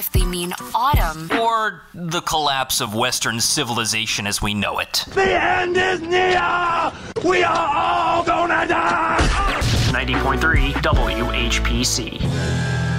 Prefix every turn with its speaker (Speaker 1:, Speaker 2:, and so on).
Speaker 1: if they mean autumn.
Speaker 2: Or the collapse of Western civilization as we know it.
Speaker 3: The end is near! We are all gonna die!
Speaker 4: 90.3 WHPC.